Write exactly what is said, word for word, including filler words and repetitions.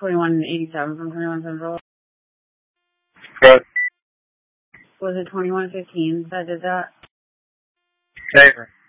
twenty-one eighty-seven from twenty-one Central? Good. Was it twenty-one fifteen that did that? Saver.